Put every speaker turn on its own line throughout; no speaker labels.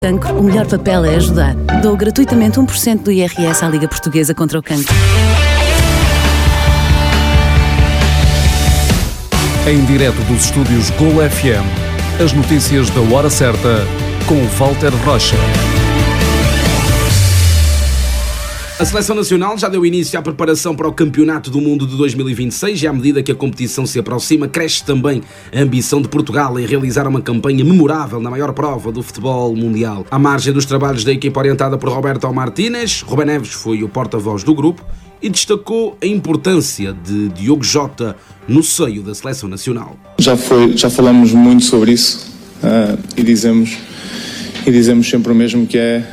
Cancro, o melhor papel é ajudar. Dou gratuitamente 1% do IRS à Liga Portuguesa contra o Cancro.
Em direto dos estúdios Gol FM, as notícias da hora certa, com Walter Rocha.
A Seleção Nacional já deu início à preparação para o Campeonato do Mundo de 2026 e à medida que a competição se aproxima, cresce também a ambição de Portugal em realizar uma campanha memorável na maior prova do futebol mundial. À margem dos trabalhos da equipa orientada por Roberto Martínez, Rubén Neves foi o porta-voz do grupo e destacou a importância de Diogo Jota no seio da Seleção Nacional.
Já falamos muito sobre isso e dizemos sempre o mesmo, que é...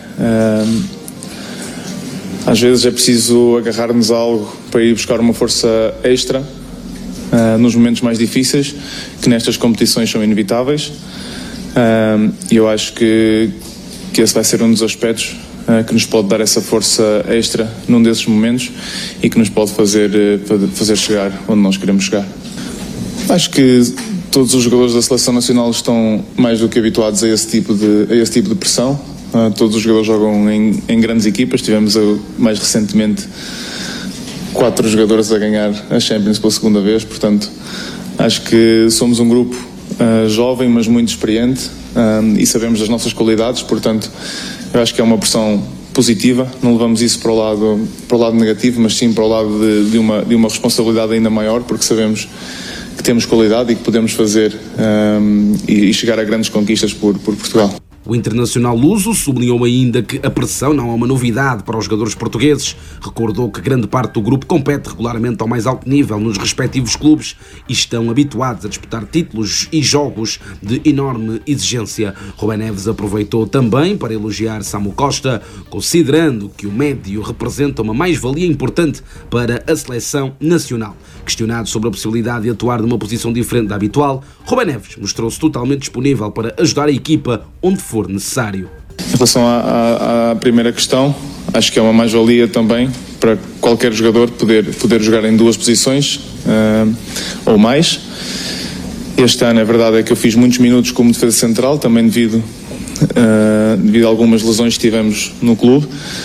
Às vezes é preciso agarrar-nos a algo para ir buscar uma força extra nos momentos mais difíceis, que nestas competições são inevitáveis. E eu acho que esse vai ser um dos aspectos que nos pode dar essa força extra num desses momentos e que nos pode fazer chegar onde nós queremos chegar. Acho que todos os jogadores da Seleção Nacional estão mais do que habituados a esse tipo de pressão. Todos os jogadores jogam em grandes equipas. Tivemos mais recentemente 4 jogadores a ganhar a Champions pela segunda vez. Portanto, acho que somos um grupo jovem, mas muito experiente, e sabemos das nossas qualidades. Portanto, eu acho que é uma pressão positiva. Não levamos isso para o lado negativo, mas sim para o lado de uma responsabilidade ainda maior, porque sabemos que temos qualidade e que podemos fazer e chegar a grandes conquistas por Portugal.
O internacional luso sublinhou ainda que a pressão não é uma novidade para os jogadores portugueses. Recordou que grande parte do grupo compete regularmente ao mais alto nível nos respectivos clubes e estão habituados a disputar títulos e jogos de enorme exigência. Rubén Neves aproveitou também para elogiar Samu Costa, considerando que o médio representa uma mais-valia importante para a Seleção Nacional. Questionado sobre a possibilidade de atuar numa posição diferente da habitual, Rubén Neves mostrou-se totalmente disponível para ajudar a equipa onde for necessário.
Em relação à primeira questão, acho que é uma mais-valia também para qualquer jogador poder jogar em duas posições ou mais. Este ano, a verdade é que eu fiz muitos minutos como defesa central, também devido a algumas lesões que tivemos no clube.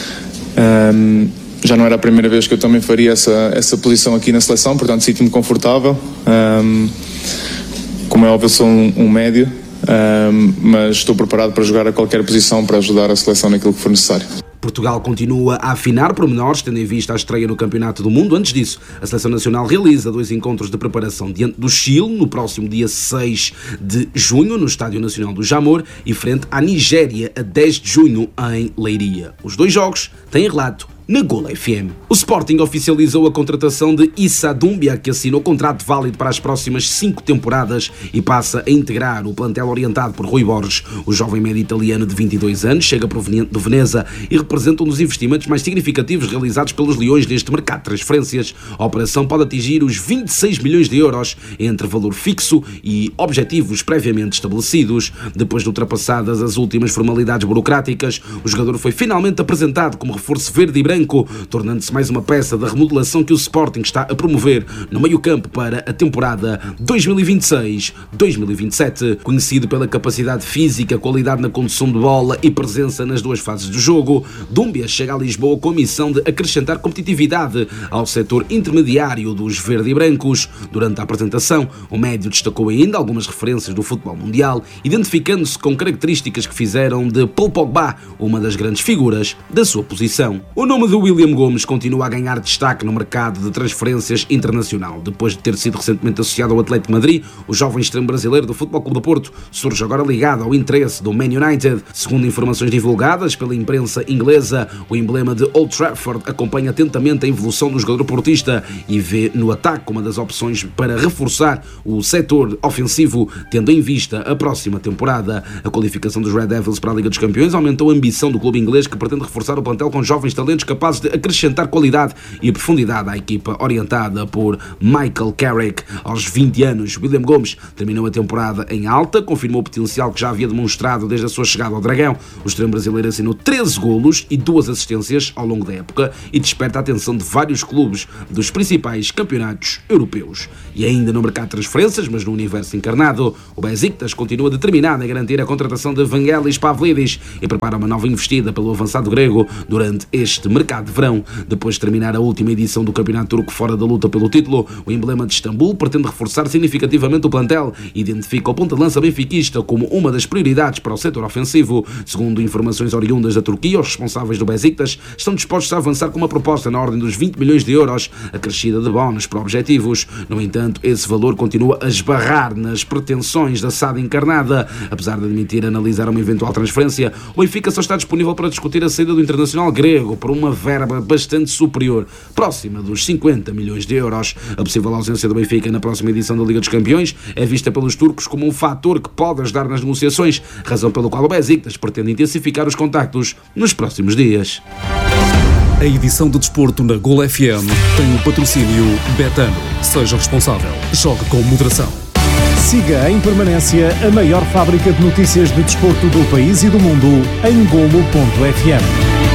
Já não era a primeira vez que eu também faria essa posição aqui na seleção, portanto sinto-me confortável. Como é óbvio, eu sou um médio, mas estou preparado para jogar a qualquer posição para ajudar a seleção naquilo que for necessário.
Portugal continua a afinar pormenores, tendo em vista a estreia no Campeonato do Mundo. Antes disso, a Seleção Nacional realiza 2 encontros de preparação diante do Chile, no próximo dia 6 de junho, no Estádio Nacional do Jamor, e frente à Nigéria, a 10 de junho, em Leiria. Os 2 jogos têm relato na Gol FM. O Sporting oficializou a contratação de Issa Doumbia, que assinou contrato válido para as próximas 5 temporadas e passa a integrar o plantel orientado por Rui Borges. O jovem médio italiano de 22 anos chega proveniente do Veneza e representa um dos investimentos mais significativos realizados pelos Leões neste mercado de transferências. A operação pode atingir os 26 milhões de euros entre valor fixo e objetivos previamente estabelecidos. Depois de ultrapassadas as últimas formalidades burocráticas, o jogador foi finalmente apresentado como reforço verde e branco, tornando-se mais uma peça da remodelação que o Sporting está a promover no meio-campo para a temporada 2026-2027. Conhecido pela capacidade física, qualidade na condução de bola e presença nas 2 fases do jogo, Doumbia chega a Lisboa com a missão de acrescentar competitividade ao setor intermediário dos verde e brancos. Durante a apresentação, o médio destacou ainda algumas referências do futebol mundial, identificando-se com características que fizeram de Paul Pogba uma das grandes figuras da sua posição. O nome de William Gomes continua a ganhar destaque no mercado de transferências internacional. Depois de ter sido recentemente associado ao Atlético de Madrid, o jovem extremo brasileiro do Futebol Clube do Porto surge agora ligado ao interesse do Man United. Segundo informações divulgadas pela imprensa inglesa, o emblema de Old Trafford acompanha atentamente a evolução do jogador portista e vê no ataque uma das opções para reforçar o setor ofensivo, tendo em vista a próxima temporada. A qualificação dos Red Devils para a Liga dos Campeões aumentou a ambição do clube inglês, que pretende reforçar o plantel com jovens talentos capazes de acrescentar qualidade e profundidade à equipa orientada por Michael Carrick. Aos 20 anos, William Gomes terminou a temporada em alta, confirmou o potencial que já havia demonstrado desde a sua chegada ao Dragão. O extremo brasileiro assinou 13 golos e 2 assistências ao longo da época e desperta a atenção de vários clubes dos principais campeonatos europeus. E ainda no mercado de transferências, mas no universo encarnado, o Besiktas continua determinado em garantir a contratação de Vangelis Pavlidis e prepara uma nova investida pelo avançado grego durante este mercado de verão. Depois de terminar a última edição do campeonato turco fora da luta pelo título, o emblema de Istambul pretende reforçar significativamente o plantel e identifica o ponta-lança benfiquista como uma das prioridades para o setor ofensivo. Segundo informações oriundas da Turquia, os responsáveis do Besiktas estão dispostos a avançar com uma proposta na ordem dos 20 milhões de euros, acrescida de bónus para objetivos. No entanto, esse valor continua a esbarrar nas pretensões da SAD encarnada. Apesar de admitir analisar uma eventual transferência, o Benfica só está disponível para discutir a saída do internacional grego por uma verba bastante superior, próxima dos 50 milhões de euros. A possível ausência do Benfica na próxima edição da Liga dos Campeões é vista pelos turcos como um fator que pode ajudar nas negociações, razão pelo qual o Besiktas pretende intensificar os contactos nos próximos dias.
A edição de desporto na Gol FM tem o patrocínio Betano. Seja responsável. Jogue com moderação.
Siga em permanência a maior fábrica de notícias de desporto do país e do mundo em golo.fm.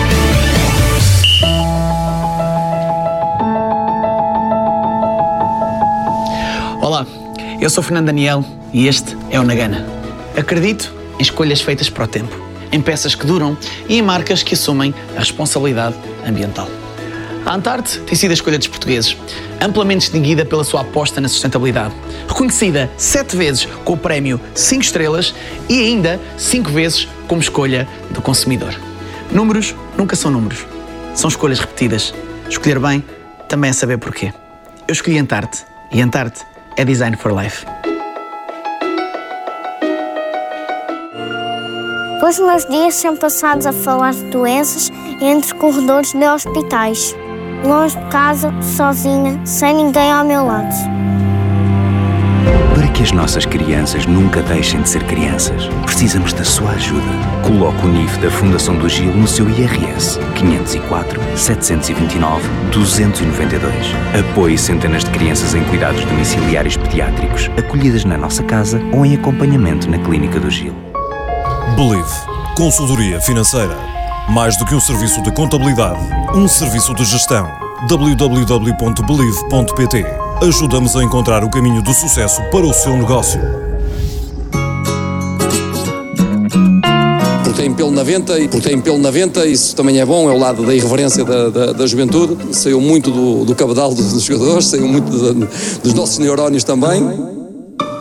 Olá, eu sou Fernando Daniel e este é o Nagana. Acredito em escolhas feitas para o tempo, em peças que duram e em marcas que assumem a responsabilidade ambiental. A Antarte tem sido a escolha dos portugueses, amplamente distinguida pela sua aposta na sustentabilidade, reconhecida 7 vezes com o prémio 5 estrelas e ainda 5 vezes como escolha do consumidor. Números nunca são números, são escolhas repetidas. Escolher bem também é saber porquê. Eu escolhi Antarte e Antarte é Design for Life.
Os meus dias são passados a falar de doenças entre corredores de hospitais. Longe de casa, sozinha, sem ninguém ao meu lado.
Para que as nossas crianças nunca deixem de ser crianças, precisamos da sua ajuda. Coloque o NIF da Fundação do Gil no seu IRS 504 729 292. Apoie centenas de crianças em cuidados domiciliários pediátricos, acolhidas na nossa casa ou em acompanhamento na Clínica do Gil.
Believe. Consultoria financeira. Mais do que um serviço de contabilidade, um serviço de gestão. www.believe.pt. Ajuda-nos a encontrar o caminho do sucesso para o seu negócio.
Tem pelo na venta, isso também é bom, é o lado da irreverência da juventude. Saiu muito do cabedal dos jogadores, saiu muito dos nossos neurónios também.